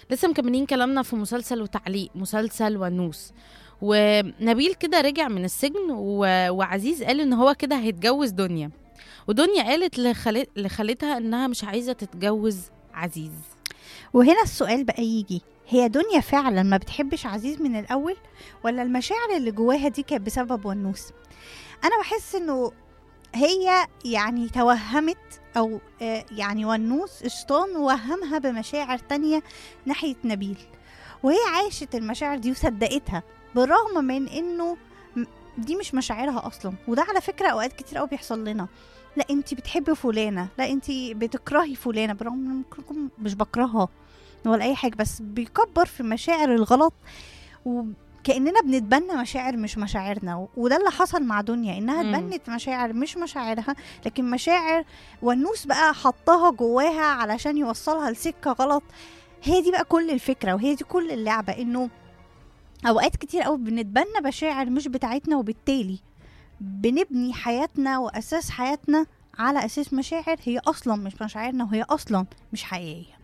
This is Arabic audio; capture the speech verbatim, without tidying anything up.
لسه مكملين كلامنا في مسلسل وتعليق، مسلسل ونوس. ونبيل كده رجع من السجن و... وعزيز قال ان هو كده هيتجوز دنيا، ودنيا قالت لخالت... لخالتها انها مش عايزة تتجوز عزيز. وهنا السؤال بقى يجي، هي دنيا فعلا ما بتحبش عزيز من الأول، ولا المشاعر اللي جواها دي كانت بسبب ونوس؟ أنا بحس إنه هي يعني توهمت، أو آه يعني ونوس الشيطان وهمها بمشاعر تانية ناحية نبيل، وهي عاشت المشاعر دي وصدقتها بالرغم من إنه دي مش مشاعرها أصلا. وده على فكرة أوقات كتير أوي بيحصل لنا، لا انتي بتحبي فلانة، لا انتي بتكرهي فلانة، برغم ان ممكن مش بكرهها ولا اي حاجة، بس بيكبر في مشاعر الغلط وكأننا بنتبنى مشاعر مش مشاعرنا. وده اللي حصل مع دنيا، انها مم. اتبنت مشاعر مش مشاعرها، لكن مشاعر ونوس بقى حطها جواها علشان يوصلها لسكة غلط. هي دي بقى كل الفكرة، وهي دي كل اللعبة، انه اوقات كتير قوي بنتبنى مشاعر مش بتاعتنا، وبالتالي بنبني حياتنا وأساس حياتنا على أساس مشاعر هي أصلا مش مشاعرنا، وهي أصلا مش حقيقية.